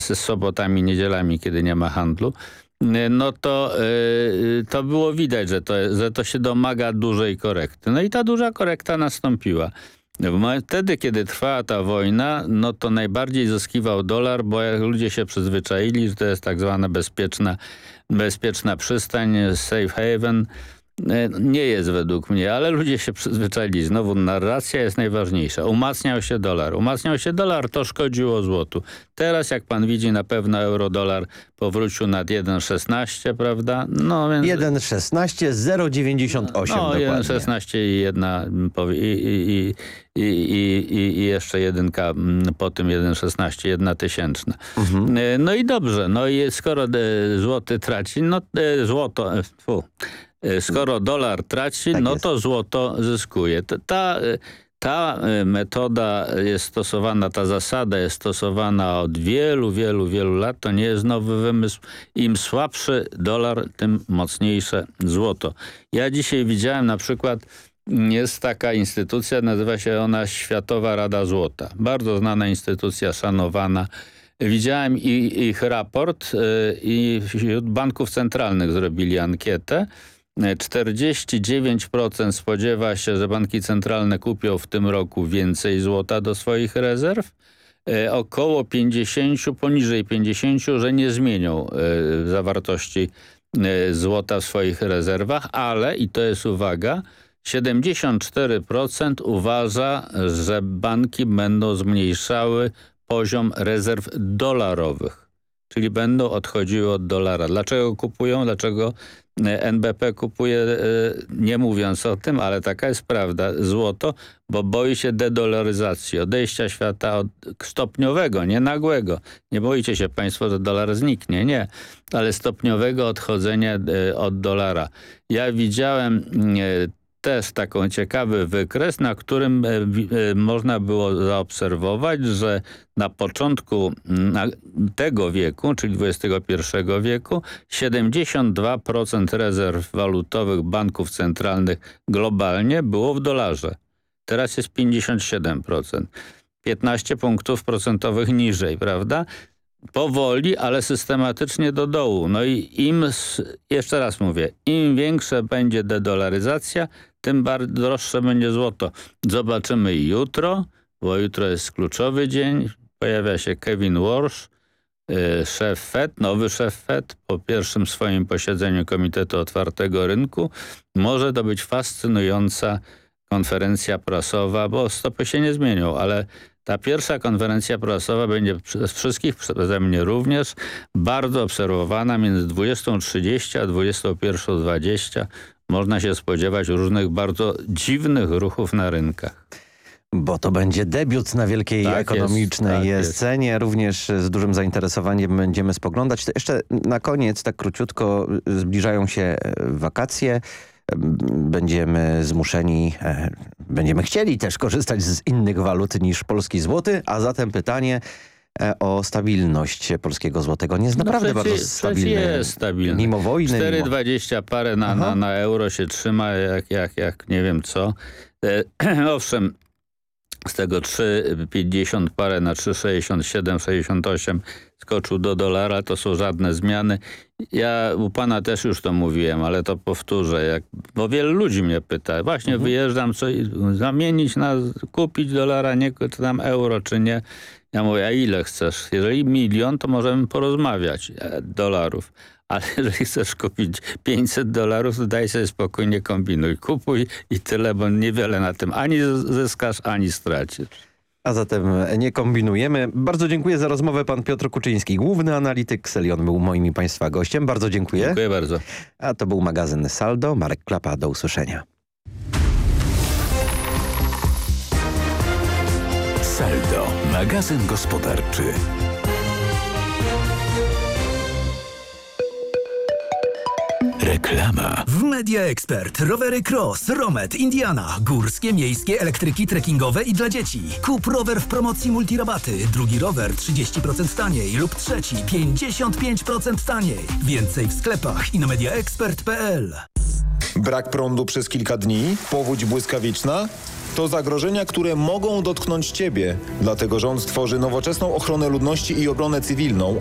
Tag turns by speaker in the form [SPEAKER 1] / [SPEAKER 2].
[SPEAKER 1] z sobotami, niedzielami, kiedy nie ma handlu, no to było widać, że to się domaga dużej korekty. No i ta duża korekta nastąpiła. Wtedy, kiedy trwała ta wojna, no to najbardziej zyskiwał dolar, bo jak ludzie się przyzwyczaili, że to jest tak zwana bezpieczna przystań, safe haven. Nie jest według mnie, ale ludzie się przyzwyczaili. Znowu narracja jest najważniejsza. Umacniał się dolar, to szkodziło złotu. Teraz, jak pan widzi, na pewno euro-dolar powrócił nad 1,16, prawda? No więc
[SPEAKER 2] 1,16, 0,98
[SPEAKER 1] no,
[SPEAKER 2] dokładnie.
[SPEAKER 1] 1,16 i jeszcze jedynka po tym 1,16, 1 tysięczna. No i dobrze, no i skoro złoty traci, skoro dolar traci,
[SPEAKER 2] Tak
[SPEAKER 1] no
[SPEAKER 2] jest.
[SPEAKER 1] to złoto zyskuje. Ta metoda jest stosowana, ta zasada jest stosowana od wielu, wielu, wielu lat. To nie jest nowy wymysł. Im słabszy dolar, tym mocniejsze złoto. Ja dzisiaj widziałem na przykład, jest taka instytucja, nazywa się ona Światowa Rada Złota. Bardzo znana instytucja, szanowana. Widziałem ich raport i wśród banków centralnych zrobili ankietę. 49% spodziewa się, że banki centralne kupią w tym roku więcej złota do swoich rezerw. Około 50, poniżej 50, że nie zmienią zawartości złota w swoich rezerwach, ale, i to jest uwaga, 74% uważa, że banki będą zmniejszały poziom rezerw dolarowych. Czyli będą odchodziły od dolara. Dlaczego kupują? Dlaczego NBP kupuje, nie mówiąc o tym, ale taka jest prawda, złoto, bo boi się dedolaryzacji, odejścia świata stopniowego, nie nagłego. Nie boicie się państwo, że dolar zniknie, nie, ale stopniowego odchodzenia od dolara. Ja widziałem też taką ciekawy wykres, na którym można było zaobserwować, że na początku tego wieku, czyli XXI wieku, 72% rezerw walutowych banków centralnych globalnie było w dolarze. Teraz jest 57%. 15 punktów procentowych niżej, prawda? Powoli, ale systematycznie do dołu. No i jeszcze raz mówię, im większa będzie dedolaryzacja, tym droższe będzie złoto. Zobaczymy jutro, bo jutro jest kluczowy dzień. Pojawia się Kevin Warsh, szef Fed, nowy szef Fed, po pierwszym swoim posiedzeniu Komitetu Otwartego Rynku. Może to być fascynująca konferencja prasowa, bo stopy się nie zmienią, ale ta pierwsza konferencja prasowa będzie przez wszystkich, przeze mnie również, bardzo obserwowana między 20:30 a 21:20. Można się spodziewać różnych bardzo dziwnych ruchów na rynkach.
[SPEAKER 2] Bo to będzie debiut na wielkiej ekonomicznej scenie. Również z dużym zainteresowaniem będziemy spoglądać. To jeszcze na koniec, tak króciutko, zbliżają się wakacje. Będziemy zmuszeni, będziemy chcieli też korzystać z innych walut niż polski złoty, a zatem pytanie o stabilność polskiego złotego. Nie jest naprawdę bardzo stabilny.
[SPEAKER 1] Jest stabilny.
[SPEAKER 2] Mimo wojny.
[SPEAKER 1] 4,20 parę na euro się trzyma jak nie wiem co. Owszem, z tego 3,50 parę na 3,67, 68 skoczył do dolara. To są żadne zmiany. Ja u pana też już to mówiłem, ale to powtórzę. Bo wielu ludzi mnie pyta. Właśnie wyjeżdżam, co zamienić kupić dolara, nie, czy tam euro, czy nie. Ja mówię, a ile chcesz? Jeżeli 1 milion, to możemy porozmawiać dolarów. Ale jeżeli chcesz kupić 500 dolarów, to daj sobie spokojnie, kombinuj. Kupuj i tyle, bo niewiele na tym ani zyskasz, ani stracisz.
[SPEAKER 2] A zatem nie kombinujemy. Bardzo dziękuję za rozmowę. Pan Piotr Kuczyński, główny analityk Xelion, był moim i państwa gościem. Bardzo dziękuję.
[SPEAKER 1] Dziękuję bardzo.
[SPEAKER 2] A to był magazyn Saldo. Marek Klapa, do usłyszenia.
[SPEAKER 3] Saldo, magazyn gospodarczy. Reklama.
[SPEAKER 4] W Media Expert rowery Cross, Romet, Indiana, górskie, miejskie, elektryki, trekkingowe i dla dzieci. Kup rower w promocji multirabaty. Drugi rower 30% taniej lub trzeci 55% taniej. Więcej w sklepach i na mediaexpert.pl.
[SPEAKER 5] Brak prądu przez kilka dni? Powódź błyskawiczna? To zagrożenia, które mogą dotknąć Ciebie. Dlatego rząd stworzy nowoczesną ochronę ludności i obronę cywilną,